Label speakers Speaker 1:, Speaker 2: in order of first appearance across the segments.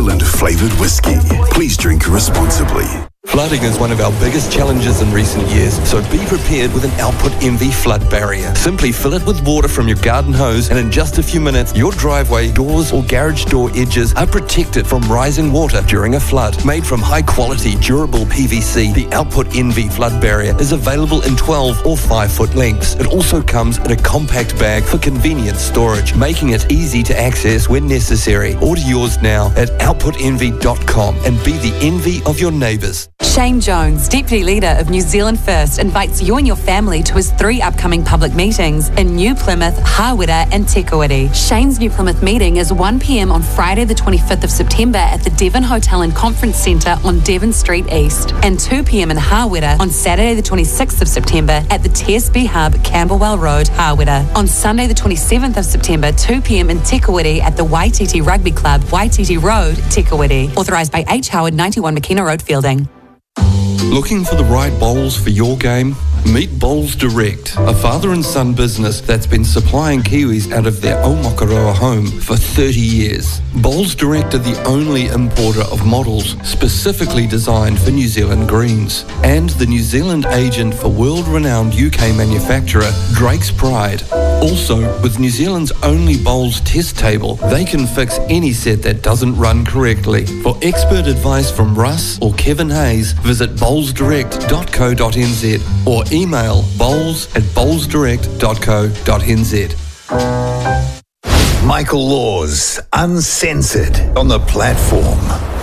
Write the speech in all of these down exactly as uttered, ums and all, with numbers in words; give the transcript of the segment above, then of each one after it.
Speaker 1: Zealand flavoured whiskey. Please drink responsibly.
Speaker 2: Flooding is one of our biggest challenges in recent years, so be prepared with an Output Envy flood barrier. Simply fill it with water from your garden hose, and in just a few minutes, your driveway, doors or garage door edges are protected from rising water during a flood. Made from high-quality, durable P V C, the Output Envy flood barrier is available in twelve or five foot lengths. It also comes in a compact bag for convenient storage, making it easy to access when necessary. Order yours now at output envy dot com and be the envy of your neighbours.
Speaker 3: Shane Jones, Deputy Leader of New Zealand First, invites you and your family to his three upcoming public meetings in New Plymouth, Hawera and Te Kuiti. Shane's New Plymouth meeting is one p.m. on Friday the twenty-fifth of September at the Devon Hotel and Conference Centre on Devon Street East, and two p.m. in Hawera on Saturday the twenty-sixth of September at the T S B Hub, Camberwell Road, Hawera. On Sunday the twenty-seventh of September, two p.m. in Te Kuiti at the Waititi Rugby Club, Waititi Road, Te Kuiti. Authorised by H. Howard, ninety-one McKenna Road, Fielding.
Speaker 2: Looking for the right bowls for your game? Meet Bowls Direct, a father and son business that's been supplying Kiwis out of their Aomakaroa home for thirty years. Bowls Direct are the only importer of models specifically designed for New Zealand greens, and the New Zealand agent for world-renowned U K manufacturer Drake's Pride. Also, with New Zealand's only bowls test table, they can fix any set that doesn't run correctly. For expert advice from Russ or Kevin Hayes, visit bowls direct dot co dot n z or email bowls at bowls direct dot co dot n z.
Speaker 1: Michael Laws, Uncensored, on the platform.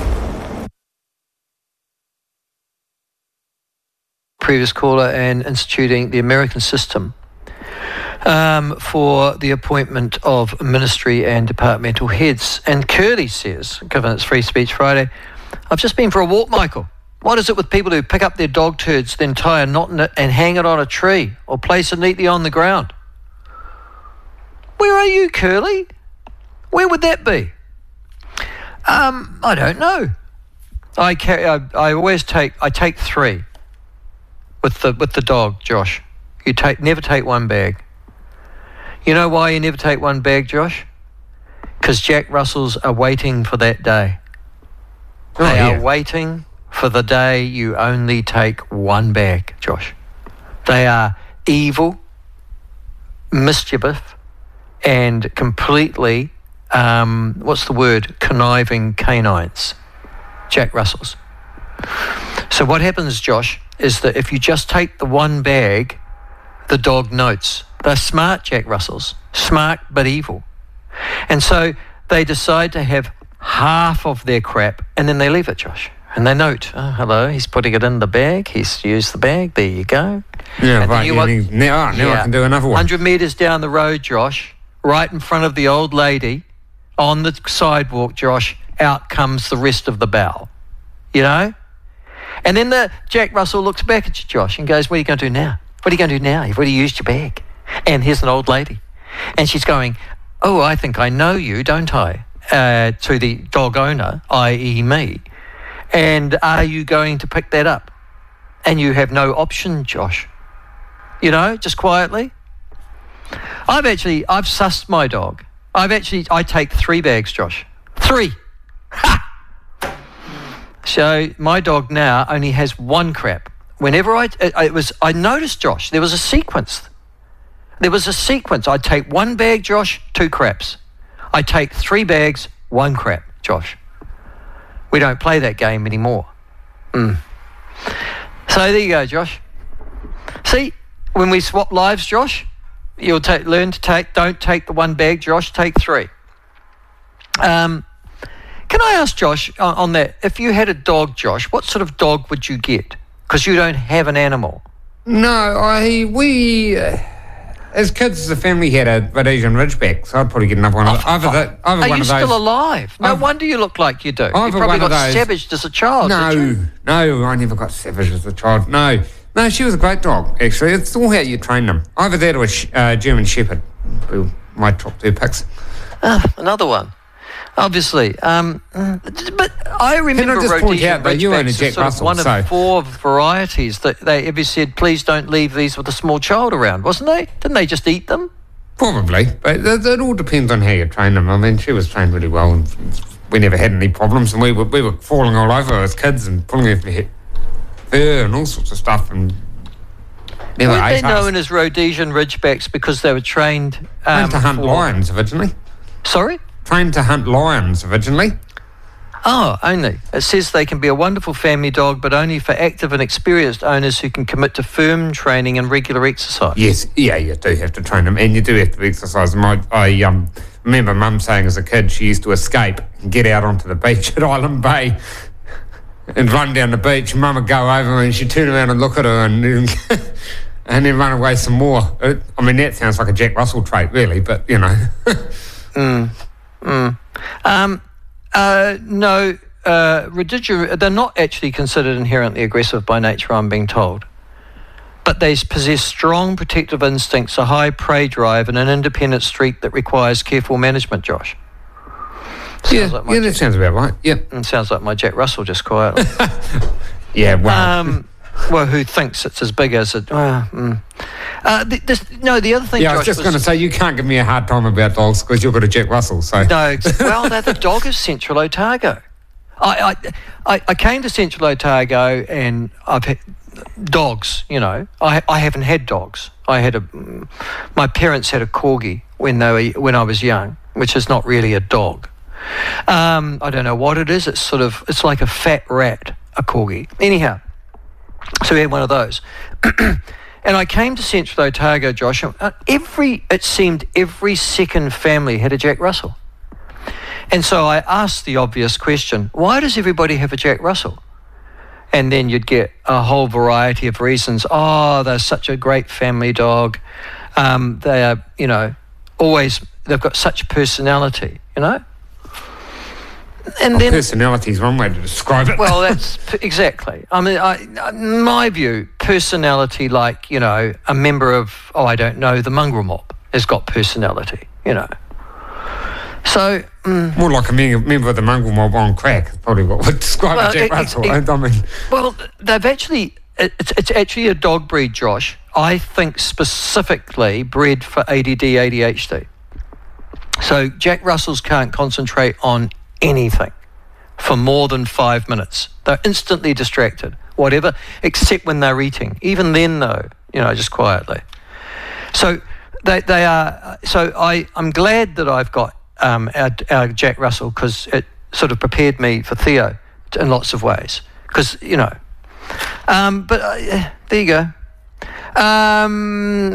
Speaker 4: Previous caller, and instituting the American system um, for the appointment of ministry and departmental heads. And Curly says, given it's Free Speech Friday, I've just been for a walk, Michael. What is it with people who pick up their dog turds, then tie a knot in it and hang it on a tree or place it neatly on the ground? Where are you, Curly? Where would that be? Um, I don't know. I carry. I, I always take. I take three with the with the dog, Josh. You take never take one bag. You know why you never take one bag, Josh? Because Jack Russells are waiting for that day.
Speaker 5: Oh,
Speaker 4: they
Speaker 5: yeah.
Speaker 4: are waiting for the day you only take one bag, Josh. They are evil, mischievous, and completely, um, what's the word, conniving canines. Jack Russells. So what happens, Josh, is that if you just take the one bag, the dog notes. They're smart, Jack Russells. Smart but evil. And so they decide to have half of their crap and then they leave it, Josh. And they note, oh, hello, he's putting it in the bag. He's used the bag. There you go.
Speaker 5: Yeah,
Speaker 4: and
Speaker 5: right.
Speaker 4: you
Speaker 5: Yeah,
Speaker 4: want,
Speaker 5: and now, now
Speaker 4: yeah,
Speaker 5: I can do another one.
Speaker 4: one hundred metres down the road, Josh, right in front of the old lady on the sidewalk, Josh, out comes the rest of the bowl. You know? And then the Jack Russell looks back at you, Josh, and goes, what are you going to do now? What are you going to do now? You've already used your bag. And here's an old lady. And she's going, oh, I think I know you, don't I? Uh, to the dog owner, that is me. And are you going to pick that up? And you have no option, Josh. You know, just quietly. I've actually, I've sussed my dog. I've actually, I take three bags, Josh. Three. Ha! So my dog now only has one crap. Whenever I, it, it was, I noticed, Josh, there was a sequence. There was a sequence. I'd take one bag, Josh, two craps. I take three bags, one crap, Josh. We don't play that game anymore. Mm. So there you go, Josh. See, when we swap lives, Josh, you'll take, learn to take, don't take the one bag, Josh, take three. Um, can I ask, Josh, on, on that, if you had a dog, Josh, what sort of dog would you get? Because you don't have an animal.
Speaker 5: No, I we uh, as kids as a family had a Rhodesian Ridgeback, so I'd probably get another one.
Speaker 4: Oh,
Speaker 5: Of, either the, either
Speaker 4: Are
Speaker 5: one
Speaker 4: you
Speaker 5: of those.
Speaker 4: still alive? No
Speaker 5: I've-
Speaker 4: wonder you look like you do. You
Speaker 5: Either
Speaker 4: probably
Speaker 5: one of
Speaker 4: got
Speaker 5: those.
Speaker 4: savaged as a child,
Speaker 5: No,
Speaker 4: did you?
Speaker 5: no, I never got savage as a child. No, no, she was a great dog. Actually, it's all how you train them. Either that or a sh- uh, German Shepherd. Who my top two picks.
Speaker 4: Ah, another one. Obviously. Um, but I remember
Speaker 5: Can I just point
Speaker 4: Rhodesian
Speaker 5: out that you own a
Speaker 4: Ridgebacks as
Speaker 5: Jack
Speaker 4: sort of
Speaker 5: Russell,
Speaker 4: one
Speaker 5: so-
Speaker 4: of four varieties that they ever said, please don't leave these with a small child around, wasn't they? Didn't they just eat them?
Speaker 5: Probably, but it, it all depends on how you train them. I mean, she was trained really well and we never had any problems, and we were we were falling all over as kids and pulling their fur and all sorts of stuff, and never
Speaker 4: Weren't they
Speaker 5: ate us.
Speaker 4: known as Rhodesian Ridgebacks because they were trained um,
Speaker 5: Trained to hunt
Speaker 4: for-
Speaker 5: lions originally.
Speaker 4: Sorry?
Speaker 5: Trained to hunt lions originally.
Speaker 4: Oh, only. It says they can be a wonderful family dog, but only for active and experienced owners who can commit to firm training and regular exercise.
Speaker 5: Yes, yeah, you do have to train them, and you do have to exercise them. I, I um, remember Mum saying as a kid she used to escape and get out onto the beach at Island Bay and run down the beach. Mum would go over and she'd turn around and look at her and and then run away some more. It, I mean, that sounds like a Jack Russell trait, really, but, you know.
Speaker 4: mm, mm. Um, uh, no, uh, Rhodesian, they're not actually considered inherently aggressive by nature, I'm being told. But they possess strong protective instincts, a high prey drive, and an independent streak that requires careful management, Josh. Sounds
Speaker 5: Yeah,
Speaker 4: like my
Speaker 5: yeah, that
Speaker 4: Jack,
Speaker 5: sounds about right. Yeah,
Speaker 4: mm, sounds like my Jack Russell just quietly.
Speaker 5: yeah. Well,
Speaker 4: um, well, who thinks it's as big as it? Uh, mm. uh, th- this, no, the other thing,
Speaker 5: yeah, I
Speaker 4: Josh,
Speaker 5: was just going to say you can't give me a hard time about dogs because you've got a Jack Russell. So
Speaker 4: No, ex- well, they're the dog of Central Otago. I, I, I, I came to Central Otago and I've had dogs, you know. I, I haven't had dogs. I had a, my parents had a corgi when they were, when I was young, which is not really a dog. Um, I don't know what it is. It's sort of, it's like a fat rat, a corgi. Anyhow, so we had one of those. And I came to Central Otago, Josh, and every, it seemed every second family had a Jack Russell. And so I asked the obvious question, why does everybody have a Jack Russell? And then you'd get a whole variety of reasons. Oh, they're such a great family dog. Um, they are, you know, always, they've got such personality, you know? And
Speaker 5: well,
Speaker 4: then,
Speaker 5: personality is one way to describe it.
Speaker 4: well, that's p- exactly. I mean, I, in my view, personality, like, you know, a member of, oh, I don't know, the mongrel mob has got personality, you know. So, mm,
Speaker 5: more like a member, member of the mongrel mob on crack. Is probably what would describe
Speaker 4: Well,
Speaker 5: a Jack
Speaker 4: it-
Speaker 5: Russell.
Speaker 4: it-
Speaker 5: I mean,
Speaker 4: well, they've actually, it's, it's actually a dog breed, Josh. I think specifically bred for A D D, A D H D. So Jack Russells can't concentrate on anything for more than five minutes. They're instantly distracted, whatever, except when they're eating. Even then, though, you know, just quietly. So they they are. So I I'm glad that I've got um, our, our Jack Russell because it sort of prepared me for Theo in lots of ways. Because you know, um, but uh, there you go. Um,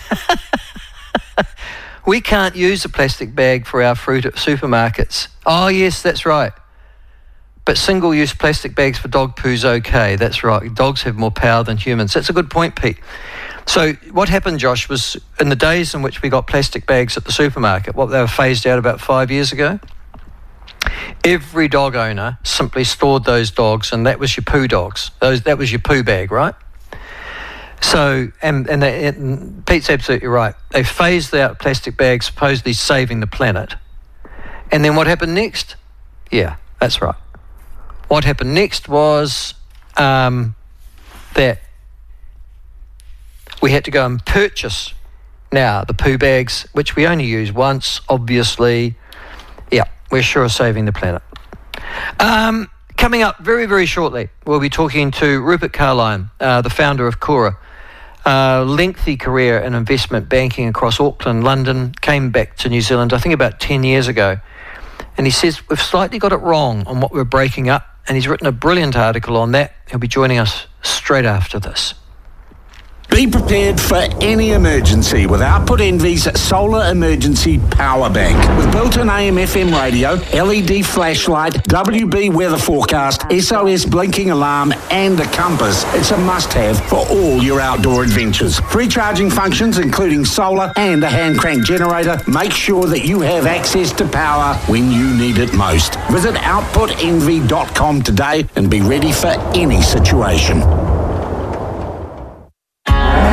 Speaker 4: we can't use a plastic bag for our fruit at supermarkets. Oh yes, that's right. But single-use plastic bags for dog poo's okay. That's right. Dogs have more power than humans. That's a good point, Pete. So what happened, Josh, was in the days in which we got plastic bags at the supermarket, what they were phased out about five years ago, every dog owner simply stored those dogs, and that was your poo dogs. Those that was your poo bag, right? So, and, and, they, and Pete's absolutely right. They phased out plastic bags, supposedly saving the planet. And then what happened next? Yeah, that's right. What happened next was um, that we had to go and purchase now the poo bags, which we only use once, obviously. Yeah, we're sure of saving the planet. Um, coming up very, very shortly, we'll be talking to Rupert Carline, uh, the founder of Cora. Uh, lengthy career in investment banking across Auckland, London, came back to New Zealand, I think about ten years ago. And he says, we've slightly got it wrong on what we're breaking up. And he's written a brilliant article on that. He'll be joining us straight after this.
Speaker 1: Be prepared for any emergency with Output Envy's Solar Emergency Power Bank. With built-in A M F M radio, L E D flashlight, W B weather forecast, S O S blinking alarm and a compass, it's a must-have for all your outdoor adventures. Free charging functions including solar and a hand crank generator make sure that you have access to power when you need it most. Visit output envy dot com today and be ready for any situation.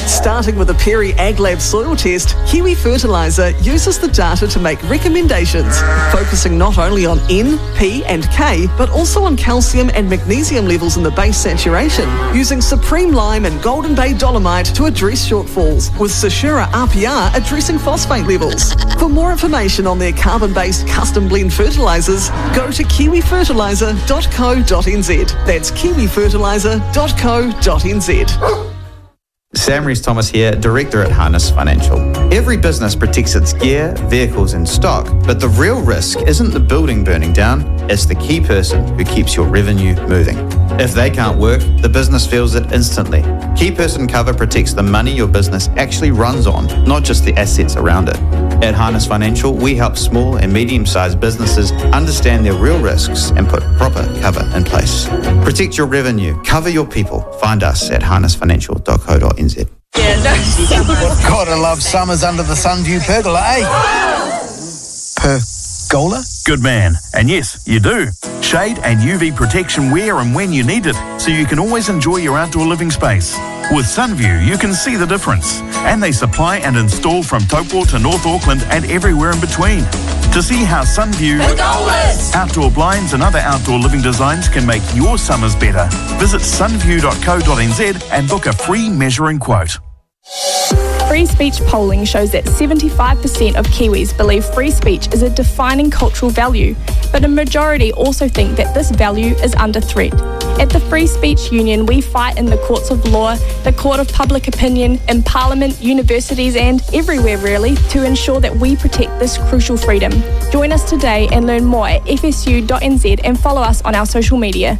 Speaker 6: Starting with a Perry AgLab soil test, Kiwi Fertiliser uses the data to make recommendations, focusing not only on N, P and K, but also on calcium and magnesium levels in the base saturation, using Supreme Lime and Golden Bay Dolomite to address shortfalls, with Sashura R P R addressing phosphate levels. For more information on their carbon-based custom blend fertilisers, go to kiwi fertiliser dot co dot n z. That's kiwi fertiliser dot co dot n z.
Speaker 7: Sam Rees-Thomas here, Director at Harness Financial. Every business protects its gear, vehicles and stock, but the real risk isn't the building burning down, it's the key person who keeps your revenue moving. If they can't work, the business feels it instantly. Key person cover protects the money your business actually runs on, not just the assets around it. At Harness Financial, we help small and medium-sized businesses understand their real risks and put proper cover in place. Protect your revenue, cover your people. Find us at harness financial dot co dot n z.
Speaker 8: Yeah, no. Gotta love summers under the Sunview pergola, eh? Pergola?
Speaker 9: Good man. And yes, you do. Shade and U V protection where and when you need it, so you can always enjoy your outdoor living space. With Sunview, you can see the difference. And they supply and install from Taupo to North Auckland and everywhere in between. To see how Sunview, outdoor blinds and other outdoor living designs can make your summers better, visit sunview dot co dot n z and book a free measuring quote.
Speaker 10: Free speech polling shows that seventy-five percent of Kiwis believe free speech is a defining cultural value, but a majority also think that this value is under threat. At the Free Speech Union, we fight in the courts of law, the court of public opinion, in Parliament, universities and everywhere really, to ensure that we protect this crucial freedom. Join us today and learn more at f s u dot n z and follow us on our social media.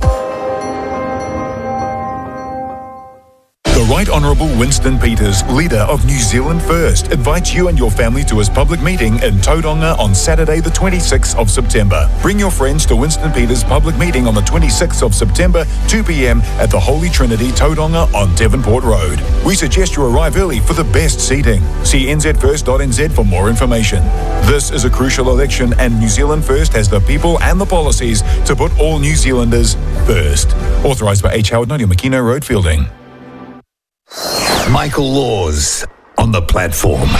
Speaker 11: The Right Honourable Winston Peters, leader of New Zealand First, invites you and your family to his public meeting in Tauranga on Saturday the twenty-sixth of September. Bring your friends to Winston Peters' public meeting on the twenty-sixth of September, two p m at the Holy Trinity, Tauranga on Devonport Road. We suggest you arrive early for the best seating. See n z first dot n z for more information. This is a crucial election and New Zealand First has the people and the policies to put all New Zealanders first. Authorised by H. Howard, Nadia Makino Road, Fielding.
Speaker 12: Michael Laws on the platform.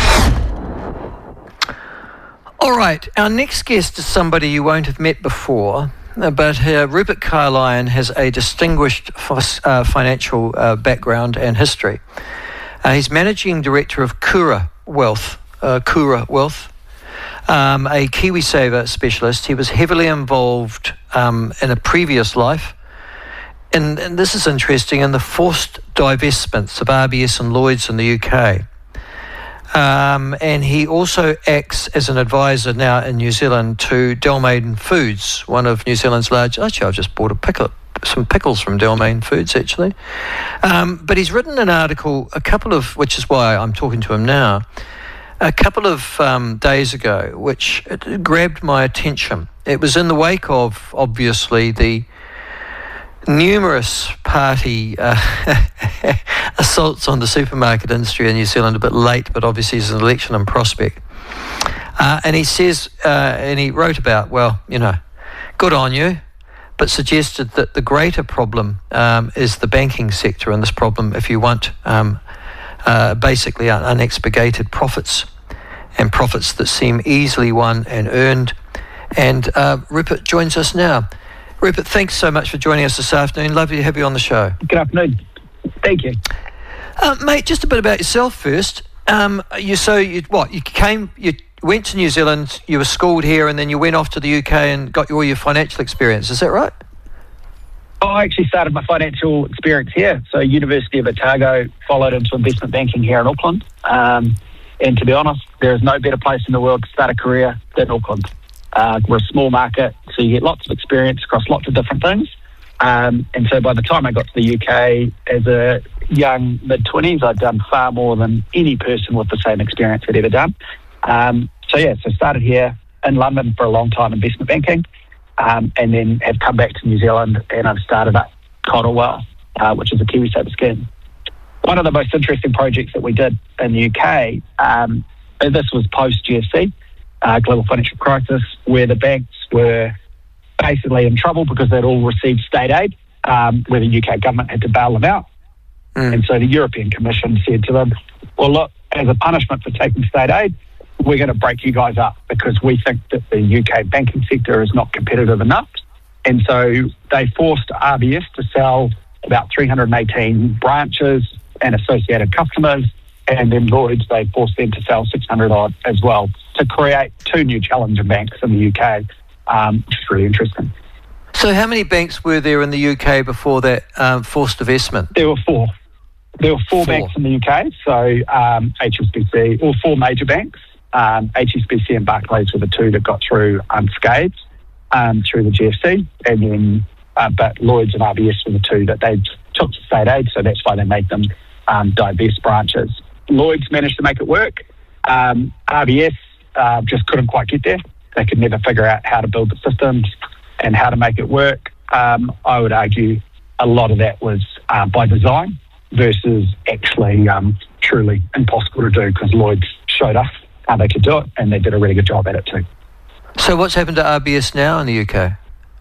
Speaker 4: All right, our next guest is somebody you won't have met before, but uh, Rupert Carlyon has a distinguished uh, financial uh, background and history. Uh, he's Managing Director of Kura Wealth, uh, Kura Wealth, um, a KiwiSaver specialist. He was heavily involved um, in a previous life. And, and this is interesting, in the forced divestments of R B S and Lloyds in the U K. Um, and he also acts as an advisor now in New Zealand to Dalmain Foods, one of New Zealand's large... Actually, I've just bought a pickle, some pickles from Dalmain Foods, actually. Um, but he's written an article, a couple of... which is why I'm talking to him now, a couple of um, days ago, which grabbed my attention. It was in the wake of, obviously, the numerous party uh, assaults on the supermarket industry in New Zealand, a bit late, but obviously there's an election in prospect. Uh, and he says, uh, and he wrote about, well, you know, good on you, but suggested that the greater problem um, is the banking sector, and this problem, if you want um, uh, basically un- unexpurgated profits, and profits that seem easily won and earned. And uh, Rupert joins us now. Rupert, thanks so much for joining us this afternoon. Lovely to have you on the show.
Speaker 13: Good afternoon. Thank you.
Speaker 4: Uh, mate, just a bit about yourself first. Um, you so you what? You came, you went to New Zealand, you were schooled here, and then you went off to the U K and got all your financial experience. Is that right?
Speaker 13: Oh, I actually started my financial experience here. So University of Otago, followed into investment banking here in Auckland. Um, and to be honest, there is no better place in the world to start a career than Auckland. Uh, we're a small market, so you get lots of experience across lots of different things. Um, and so by the time I got to the U K as a young mid-twenties, I'd done far more than any person with the same experience had ever done. Um, so yeah, so started here in London for a long time, investment banking, um, and then have come back to New Zealand and I've started up Kura Wealth, uh, which is a KiwiSaver scheme. One of the most interesting projects that we did in the U K, um, this was post-G F C, Uh, global financial crisis, where the banks were basically in trouble because they'd all received state aid, um, where the U K government had to bail them out. Mm. And so the European Commission said to them, well, look, as a punishment for taking state aid, we're going to break you guys up because we think that the U K banking sector is not competitive enough. And so they forced R B S to sell about three hundred eighteen branches and associated customers, and then Lloyds, they forced them to sell six hundred odd as well to create two new challenger banks in the U K, um, which is really interesting.
Speaker 4: So how many banks were there in the U K before that um, forced divestment?
Speaker 13: There were four. There were four, four. banks in the U K, so um, H S B C, or four major banks. Um, H S B C and Barclays were the two that got through unscathed um, through the G F C, and then uh, but Lloyds and R B S were the two that they took to state aid, so that's why they made them um, divest branches. Lloyds managed to make it work. Um, R B S uh, just couldn't quite get there. They could never figure out how to build the systems and how to make it work. Um, I would argue a lot of that was uh, by design versus actually um, truly impossible to do, because Lloyds showed us how they could do it, and they did a really good job at it too.
Speaker 4: So what's happened to R B S now in the U K?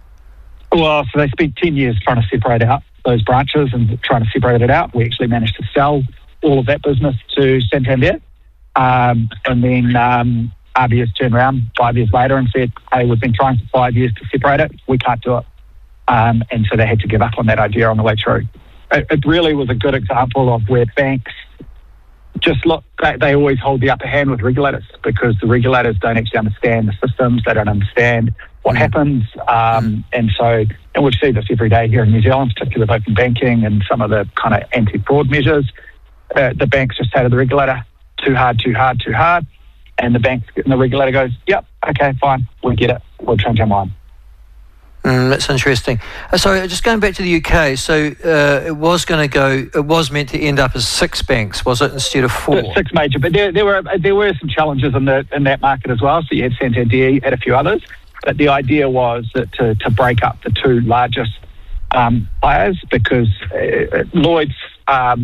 Speaker 13: Well, so they spent ten years trying to separate out those branches and trying to separate it out. We actually managed to sell all of that business to Santander. Um, and then um, R B S turned around five years later and said, hey, we've been trying for five years to separate it. We can't do it. Um, and so they had to give up on that idea on the way through. It, it really was a good example of where banks just look, they, they always hold the upper hand with regulators, because the regulators don't actually understand the systems. They don't understand what mm. happens. Um, and so, and we see this every day here in New Zealand, particularly with open banking and some of the kind of anti-fraud measures. Uh, the banks just say to the regulator, too hard, too hard, too hard. And the banks and the regulator goes, yep, okay, fine, we get it. We'll change our mind.
Speaker 4: Mm, that's interesting. Uh, sorry, just going back to the U K. So uh, it was going to go. It was meant to end up as six banks, was it, instead of four?
Speaker 13: Six major, but there, there were there were some challenges in the in that market as well. So you had Santander, you had a few others, but the idea was that to to break up the two largest um, players, because uh, Lloyds. Um,